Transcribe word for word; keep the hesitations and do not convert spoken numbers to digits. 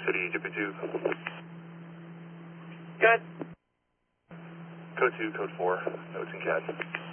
City, J P two. Good. Code two, code four, notes and C A D.